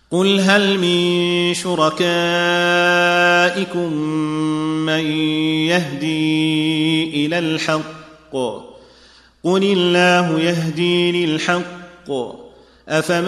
قل هل من شركائكم من يهدي إلى الحق قل الله يهدي للحق أفمن